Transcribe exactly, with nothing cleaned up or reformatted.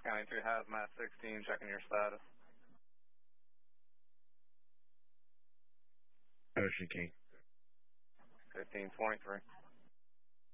Charles County two Hazmat sixteen, checking your status. Ocean King. fifteen twenty-three.